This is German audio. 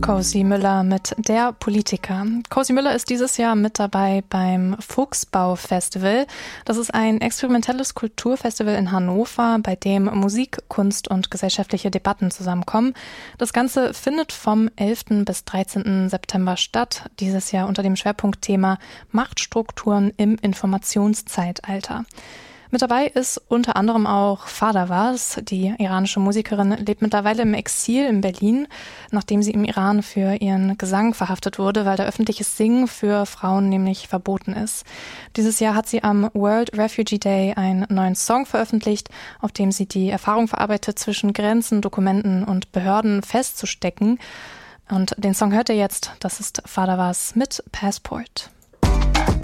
Cozy Müller mit Der Politiker. Cozy Müller ist dieses Jahr mit dabei beim Fuchsbau-Festival. Das ist ein experimentelles Kulturfestival in Hannover, bei dem Musik, Kunst und gesellschaftliche Debatten zusammenkommen. Das Ganze findet vom 11. bis 13. September statt, dieses Jahr unter dem Schwerpunktthema Machtstrukturen im Informationszeitalter. Mit dabei ist unter anderem auch Fadawaz. Die iranische Musikerin lebt mittlerweile im Exil in Berlin, nachdem sie im Iran für ihren Gesang verhaftet wurde, weil da öffentliches Singen für Frauen nämlich verboten ist. Dieses Jahr hat sie am World Refugee Day einen neuen Song veröffentlicht, auf dem sie die Erfahrung verarbeitet, zwischen Grenzen, Dokumenten und Behörden festzustecken. Und den Song hört ihr jetzt, das ist Fadawaz mit Passport.